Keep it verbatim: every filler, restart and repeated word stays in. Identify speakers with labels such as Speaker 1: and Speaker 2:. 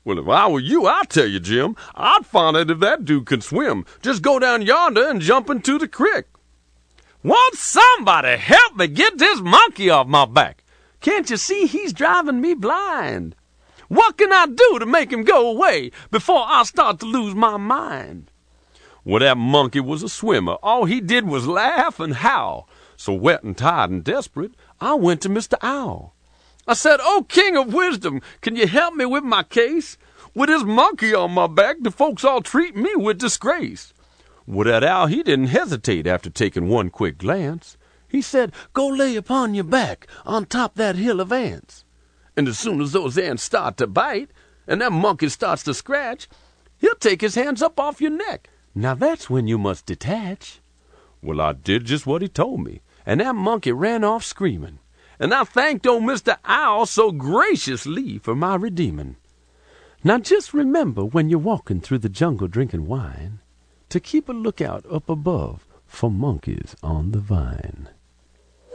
Speaker 1: Well, if I were you, I'll tell you, Jim, I'd find out if that dude can swim. Just go down yonder and jump into the creek. Won't somebody help me get this monkey off my back? Can't you see he's driving me blind? What can I do to make him go away before I start to lose my mind? Well, that monkey was a swimmer. All he did was laugh and howl. So wet and tired and desperate, I went to Mister Owl. I said, "Oh, King of Wisdom, can you help me with my case? With this monkey on my back, the folks all treat me with disgrace." Well, that owl, he didn't hesitate after taking one quick glance. He said, "Go lay upon your back on top that hill of ants. And as soon as those ants start to bite, and that monkey starts to scratch, he'll take his hands up off your neck. Now that's when you must detach." Well, I did just what he told me, and that monkey ran off screaming. And I thanked old Mister Owl so graciously for my redeeming. Now just remember when you're walking through the jungle drinking wine, to keep a lookout up above for monkeys on the vine.